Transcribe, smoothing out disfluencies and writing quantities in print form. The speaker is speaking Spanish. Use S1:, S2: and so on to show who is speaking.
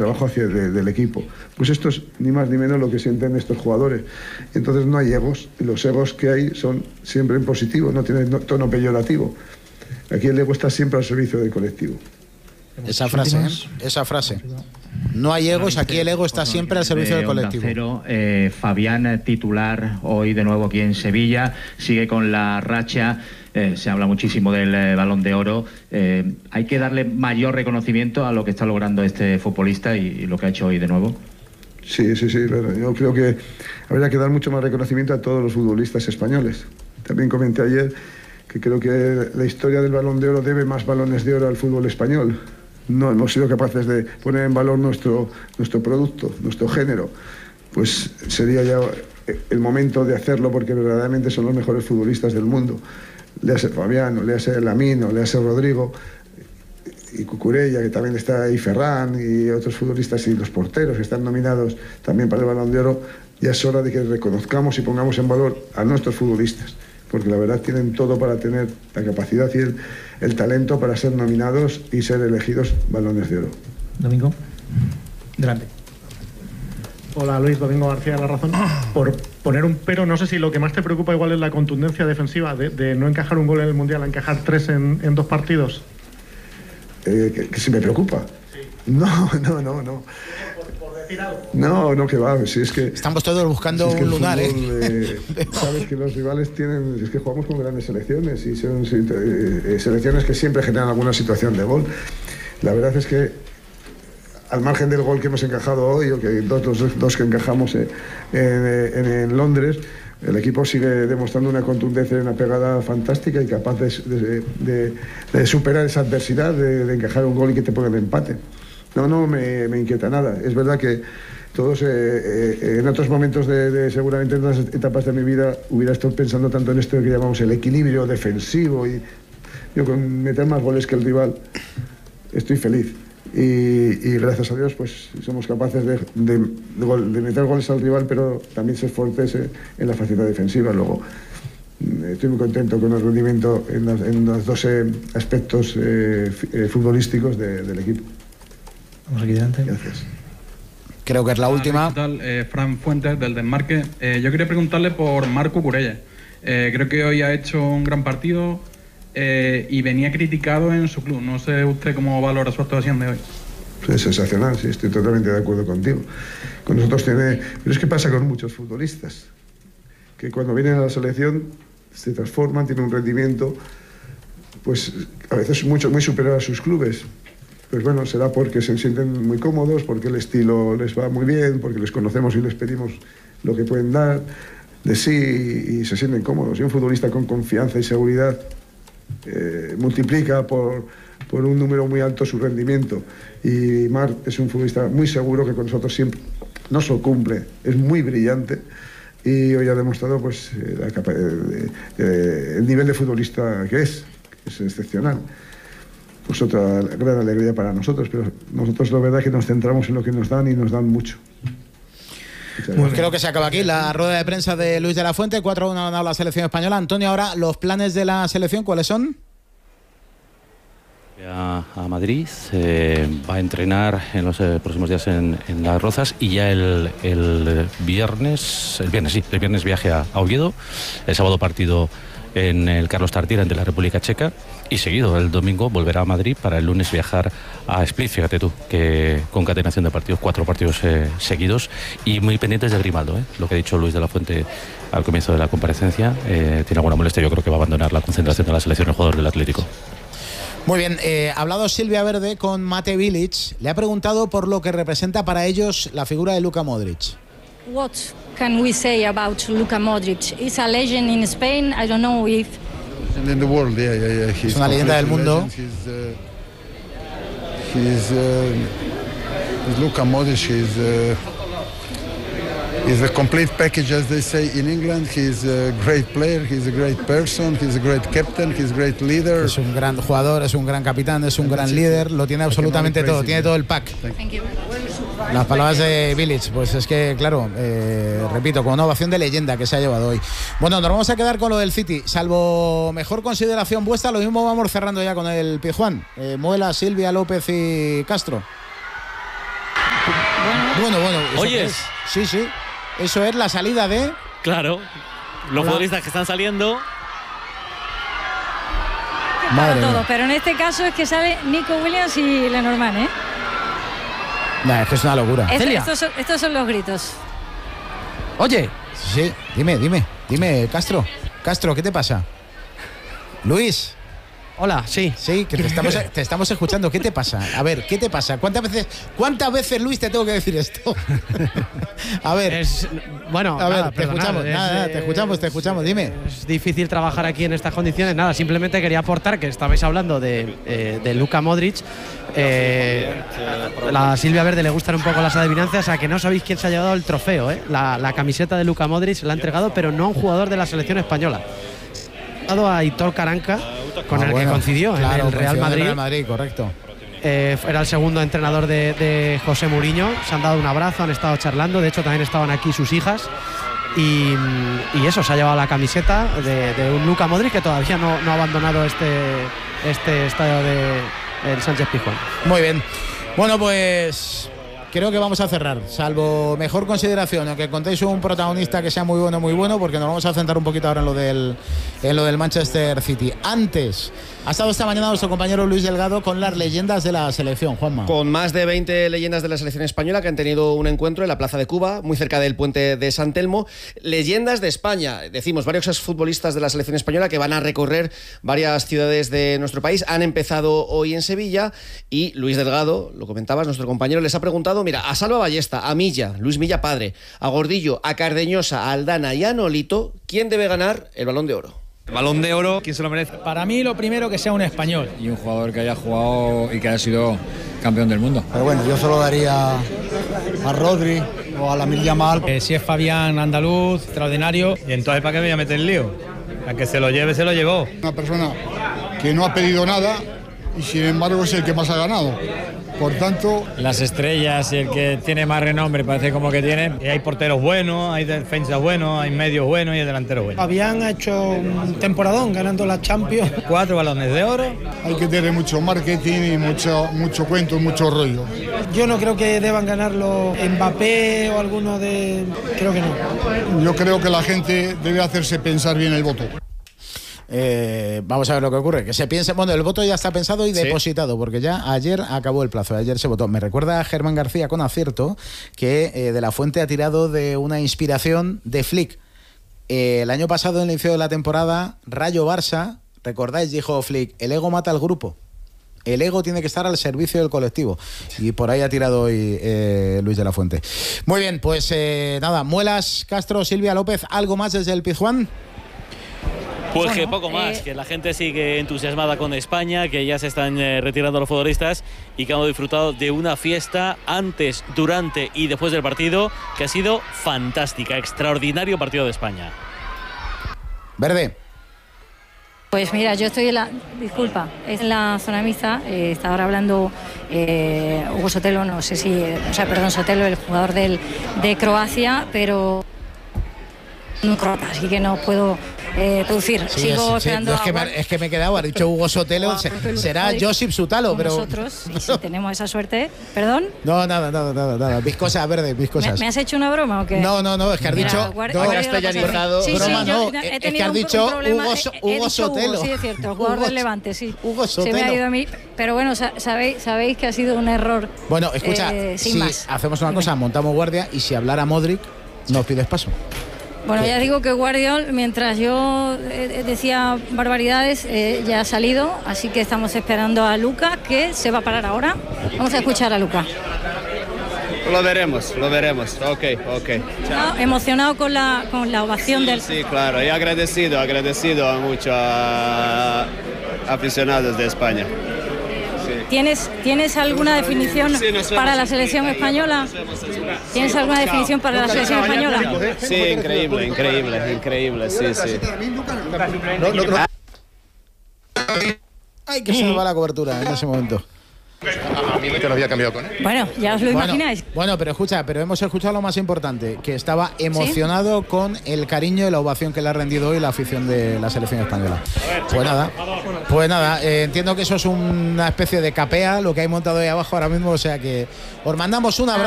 S1: trabajo del equipo. Pues esto es ni más ni menos lo que sienten estos jugadores. Entonces no hay egos, y los egos que hay son siempre en positivo, no tienen tono peyorativo. Aquí el ego está siempre al servicio del colectivo.
S2: Esa frase. No hay egos, aquí el ego está siempre al servicio del colectivo.
S3: Cero, Fabián, titular hoy de nuevo aquí en Sevilla, sigue con la racha. Se habla muchísimo del Balón de Oro. Hay que darle mayor reconocimiento a lo que está logrando este futbolista y lo que ha hecho hoy de nuevo.
S1: Sí, bueno, yo creo que habría que dar mucho más reconocimiento a todos los futbolistas españoles. También comenté ayer que creo que la historia del Balón de Oro debe más balones de oro al fútbol español. No hemos sido capaces de poner en valor nuestro producto, nuestro género. Pues sería ya el momento de hacerlo, porque verdaderamente son los mejores futbolistas del mundo. Léase Fabián, léase Lamine, léase Rodrigo y Cucurella, que también está ahí, Ferran y otros futbolistas, y los porteros que están nominados también para el Balón de Oro. Ya es hora de que reconozcamos y pongamos en valor a nuestros futbolistas, porque la verdad tienen todo para tener la capacidad y el talento para ser nominados y ser elegidos Balones de Oro.
S4: Domingo, delante.
S5: Hola Luis, Domingo García de La Razón. Por poner un pero, no sé si lo que más te preocupa igual es la contundencia defensiva de no encajar un gol en el Mundial, a encajar 3 en 2 partidos.
S1: ¿Que si me preocupa? Sí. No.
S5: Por decir algo.
S1: No, que va, si es que...
S2: Estamos todos buscando un lunar,
S1: fútbol, sabes que los rivales tienen... Es que jugamos con grandes selecciones y son selecciones que siempre generan alguna situación de gol. La verdad es que al margen del gol que hemos encajado hoy, o que dos que encajamos en Londres, el equipo sigue demostrando una contundencia y una pegada fantástica y capaz de superar esa adversidad, de encajar un gol y que te ponga el empate. No me inquieta nada. Es verdad que todos en otros momentos seguramente en otras etapas de mi vida hubiera estado pensando tanto en esto que llamamos el equilibrio defensivo, y yo con meter más goles que el rival estoy feliz. Y gracias a Dios pues somos capaces de meter goles al rival, pero también ser fuertes en la faceta defensiva. Luego estoy muy contento con el rendimiento en los dos aspectos futbolísticos del equipo.
S4: Vamos aquí delante.
S1: Gracias.
S2: Creo que es la última.
S6: ¿Qué tal? Fran Fuentes, del Desmarque. Yo quería preguntarle por Marc Cucurella. Creo que hoy ha hecho un gran partido y venía criticado en su club. No sé usted cómo valora su actuación de hoy.
S1: Es sensacional, sí, estoy totalmente de acuerdo contigo. Con nosotros pero es que pasa con muchos futbolistas, que cuando vienen a la selección se transforman, tienen un rendimiento pues a veces muy superior a sus clubes. Pues bueno, será porque se sienten muy cómodos, porque el estilo les va muy bien, porque les conocemos y les pedimos lo que pueden dar de sí y se sienten cómodos. Y un futbolista con confianza y seguridad multiplica por un número muy alto su rendimiento. Y Marc es un futbolista muy seguro que con nosotros siempre no solo cumple, es muy brillante, y hoy ha demostrado pues el nivel de futbolista que es excepcional. Pues otra gran alegría para nosotros, pero nosotros la verdad es que nos centramos en lo que nos dan y nos dan mucho.
S2: Pues creo que se acaba aquí la rueda de prensa de Luis de la Fuente. 4-1 ha ganado la selección española. Antonio, ahora los planes de la selección, ¿cuáles son?
S7: A Madrid, va a entrenar en los próximos días en Las Rozas, y ya el viernes viaje a Oviedo, el sábado partido en el Carlos Tartiere ante la República Checa, y seguido el domingo volverá a Madrid para el lunes viajar a Split. Fíjate tú, que concatenación de partidos, 4 partidos seguidos, y muy pendientes de Grimaldo, lo que ha dicho Luis de la Fuente al comienzo de la comparecencia. Tiene alguna molestia, yo creo que va a abandonar la concentración de la selección el jugador del Atlético.
S2: Muy bien, ha hablado Silvia Verde con Mate Bilic, le ha preguntado por lo que representa para ellos la figura de Luka Modric.
S8: What can we say about Luka Modric? He's a legend in Spain. I don't know if
S9: in the world, yeah.
S2: Es una leyenda del mundo.
S9: He's Luka Modric. He's a complete package, as they say in England. He's a great player, he's a great person, he's a great captain, he's a great leader.
S2: Es un gran jugador, es un gran capitán, es un gran líder, lo tiene absolutamente todo, tiene todo el pack. Las palabras de Bilic, pues es que, claro, repito, con una ovación de leyenda que se ha llevado hoy. Bueno, nos vamos a quedar con lo del City. Salvo mejor consideración vuestra, lo mismo vamos cerrando ya con el Pizjuán. Muela, Silvia, López y Castro. Bueno.
S10: ¿Oyes?
S2: Sí. Eso es la salida de...
S10: Claro. Los futbolistas que están saliendo.
S8: Para todo, pero en este caso es que sale Nico Williams y Lenormand, ¿eh?
S2: Es que es una locura.
S8: Estos son los gritos.
S2: Oye. Sí, dime, Castro. Castro, ¿qué te pasa? Luis.
S11: Hola, sí.
S2: Sí, que te estamos escuchando. ¿Qué te pasa? A ver, ¿qué te pasa? ¿Cuántas veces, Luis, te tengo que decir esto? A ver. Te escuchamos, dime.
S11: Es difícil trabajar aquí en estas condiciones. Nada, simplemente quería aportar que estabais hablando de Luka Modric. A Silvia Verde le gustan un poco las adivinanzas, a que no sabéis quién se ha llevado el trofeo, ¿eh? La camiseta de Luka Modric se la ha entregado, pero no a un jugador de la selección española. A Aitor Karanka, con el que coincidió en el Real Madrid.
S2: Correcto.
S11: Era el segundo entrenador de José Mourinho. Se han dado un abrazo, han estado charlando. De hecho, también estaban aquí sus hijas. Y eso, se ha llevado la camiseta de un Luka Modric que todavía no ha abandonado este estadio del Sánchez Pizjuán.
S2: Muy bien. Bueno, pues creo que vamos a cerrar, salvo mejor consideración, aunque contéis un protagonista que sea muy bueno, porque nos vamos a centrar un poquito ahora en lo del Manchester City. Antes, ha estado esta mañana nuestro compañero Luis Delgado con las leyendas de la selección, Juanma.
S12: Con más de 20 leyendas de la selección española que han tenido un encuentro en la Plaza de Cuba, muy cerca del puente de San Telmo. Leyendas de España, decimos, varios exfutbolistas de la selección española que van a recorrer varias ciudades de nuestro país. Han empezado hoy en Sevilla y Luis Delgado, lo comentabas, nuestro compañero, les ha preguntado, mira, a Salva Ballesta, a Milla, Luis Milla padre, a Gordillo, a Cardeñosa, a Aldana y a Nolito, ¿quién debe ganar el Balón de Oro?
S13: Balón de Oro, ¿quién se lo merece?
S14: Para mí, lo primero, que sea un español.
S13: Y un jugador que haya jugado y que haya sido campeón del mundo.
S15: Pero bueno, yo solo daría a Rodri o a Lamine Yamal.
S14: Si es Fabián andaluz, extraordinario.
S16: ¿Y entonces para qué me voy a meter en lío? A que se lo lleve, se lo llevó.
S15: Una persona que no ha pedido nada y sin embargo es el que más ha ganado. Por tanto,
S16: las estrellas y el que tiene más renombre parece como que tiene. Y hay porteros buenos, hay defensas buenos, hay medios buenos y hay delanteros buenos.
S17: Fabián ha hecho un temporadón ganando la Champions.
S16: 4 balones de oro.
S15: Hay que tener mucho marketing y mucho cuento, mucho rollo.
S17: Yo no creo que deban ganarlo Mbappé o alguno de... Creo que no.
S15: Yo creo que la gente debe hacerse pensar bien el voto.
S2: Vamos a ver lo que ocurre, que se piensa, bueno, el voto ya está pensado y depositado, porque ya ayer acabó el plazo, ayer se votó. Me recuerda a Germán García con acierto que De la Fuente ha tirado de una inspiración de Flick. El año pasado, en el inicio de la temporada, Rayo Barça, recordáis, dijo Flick, el ego mata al grupo. El ego tiene que estar al servicio del colectivo. Y por ahí ha tirado hoy Luis de la Fuente. Muy bien, pues nada, Muelas, Castro, Silvia López, ¿algo más desde el Pizjuán?
S10: Pues bueno, que poco más, que la gente sigue entusiasmada con España, que ya se están retirando los futbolistas y que han disfrutado de una fiesta antes, durante y después del partido que ha sido fantástica, extraordinario partido de España.
S2: Verde.
S8: Pues mira, yo estoy en la zona mixta, está ahora hablando Hugo Sotelo, no sé si, Sotelo, el jugador de Croacia, pero no croata, así que no puedo traducir. Sigo esperando.
S2: Es que me he quedado, ha dicho Hugo Sotelo, será Josip Sutalo, pero
S8: nosotros, si tenemos esa suerte, ¿perdón?
S2: No, nada, viscosas, Verde, viscosas.
S8: ¿Me has hecho una broma o qué?
S2: No, es que has dicho
S12: castellanizado.
S2: Broma no, es que has dicho Hugo Sotelo.
S8: Sí, es cierto, jugador del Levante, sí.
S2: Hugo Sotelo.
S8: Se me ha ido a mí, pero bueno, sabéis que ha sido un error.
S2: Bueno, escucha, si hacemos una cosa, montamos guardia y si hablara Modric, nos pides paso.
S8: Bueno, ya digo que Guardiol, mientras yo decía barbaridades, ya ha salido, así que estamos esperando a Luka, que se va a parar ahora. Vamos a escuchar a Luka.
S18: Lo veremos, ok.
S8: Chao. Emocionado con la ovación del...
S18: Sí, claro, y agradecido a muchos aficionados de España.
S8: ¿Tienes alguna definición para la selección española? ¿Tienes alguna definición para la selección española?
S18: Sí, increíble, sí.
S2: Ay, que se nos va la cobertura en ese momento.
S19: A mí que no había cambiado con él.
S8: Bueno, ya os lo imagináis.
S2: Bueno, pero hemos escuchado lo más importante, que estaba emocionado con el cariño y la ovación que le ha rendido hoy la afición de la selección española. Pues nada, entiendo que eso es una especie de capea, lo que hay montado ahí abajo ahora mismo, o sea que os mandamos un abrazo.